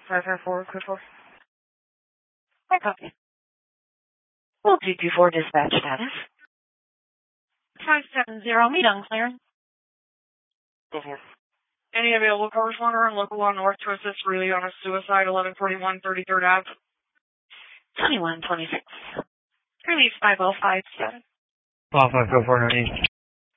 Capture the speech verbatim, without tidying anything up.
five five four, code four. I copy. We'll do two four dispatch status. five seven zero, meet on clearance. Go for it. Any available car responder on local law north to assist really on a suicide, eleven forty-one thirty-third Ave. twenty-one twenty-six. Release five oh five seven. Alpha, go for it.